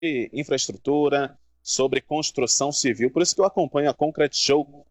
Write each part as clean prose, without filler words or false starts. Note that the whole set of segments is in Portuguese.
infraestrutura, sobre construção civil. Por isso que eu acompanho a Concrete Show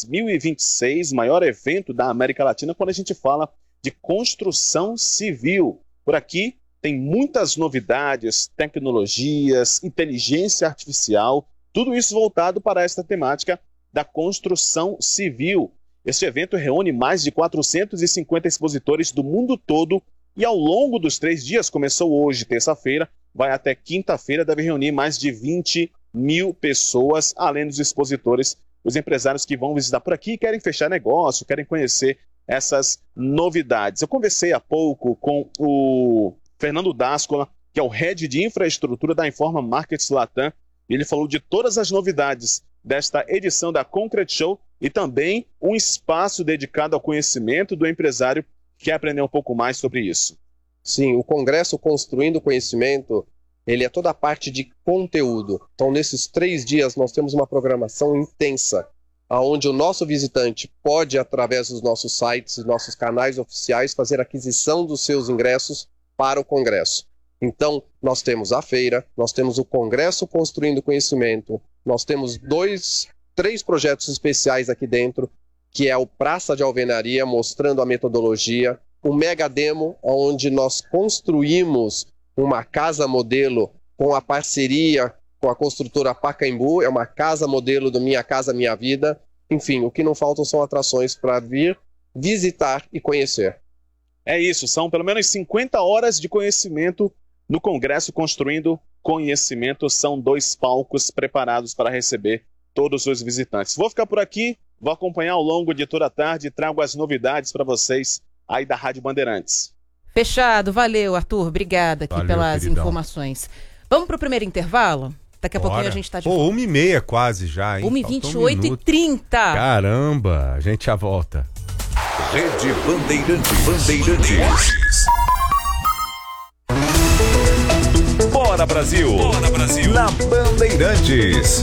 2026, maior evento da América Latina, quando a gente fala de construção civil. Por aqui tem muitas novidades, tecnologias, inteligência artificial, tudo isso voltado para esta temática da construção civil. Este evento reúne mais de 450 expositores do mundo todo e ao longo dos 3 dias, começou hoje, terça-feira, vai até quinta-feira, deve reunir mais de 20 mil pessoas, além dos expositores, os empresários que vão visitar por aqui, querem fechar negócio, querem conhecer essas novidades. Eu conversei há pouco com o Fernando D'Ascola, que é o Head de Infraestrutura da Informa Markets Latam, e ele falou de todas as novidades desta edição da Concrete Show e também um espaço dedicado ao conhecimento do empresário que quer aprender um pouco mais sobre isso. Sim, o Congresso Construindo Conhecimento, ele é toda a parte de conteúdo. Então, nesses 3 dias, nós temos uma programação intensa, onde o nosso visitante pode, através dos nossos sites e nossos canais oficiais, fazer aquisição dos seus ingressos para o Congresso. Então, nós temos a feira, nós temos o Congresso Construindo Conhecimento, nós temos 3 projetos especiais aqui dentro, que é o Praça de Alvenaria, mostrando a metodologia, o Mega Demo, onde nós construímos uma casa modelo com a parceria com a construtora Pacaembu, é uma casa modelo do Minha Casa Minha Vida. Enfim, o que não faltam são atrações para vir, visitar e conhecer. É isso, são pelo menos 50 horas de conhecimento no Congresso Construindo Conhecimento. São 2 palcos preparados para receber todos os visitantes. Vou ficar por aqui, vou acompanhar ao longo de toda a tarde e trago as novidades para vocês aí da Rádio Bandeirantes. Fechado, valeu, Arthur, obrigada aqui pelas informações. Vamos para o primeiro intervalo? Daqui a pouquinho a gente está de volta. 1h30 quase já, hein? 1h28 e 30. Caramba, a gente já volta. Rede Bandeirantes. Bora Brasil! Bora Brasil! Na Bandeirantes.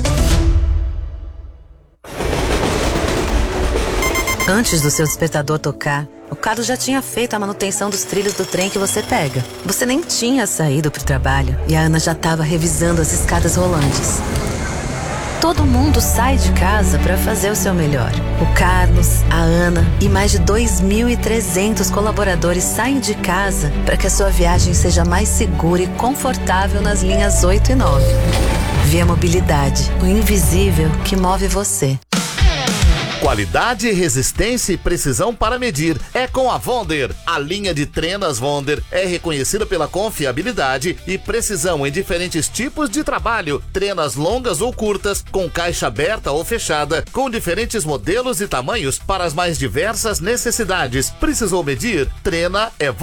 Antes do seu despertador tocar, o Carlos já tinha feito a manutenção dos trilhos do trem que você pega. Você nem tinha saído pro trabalho e a Ana já estava revisando as escadas rolantes. Todo mundo sai de casa para fazer o seu melhor. O Carlos, a Ana e mais de 2.300 colaboradores saem de casa para que a sua viagem seja mais segura e confortável nas linhas 8 e 9. Via Mobilidade, o invisível que move você. Qualidade, resistência e precisão para medir é com a Wonder. A linha de trenas Wonder é reconhecida pela confiabilidade e precisão em diferentes tipos de trabalho. Trenas longas ou curtas, com caixa aberta ou fechada, com diferentes modelos e tamanhos para as mais diversas necessidades. Precisou medir? Trena é Wonder.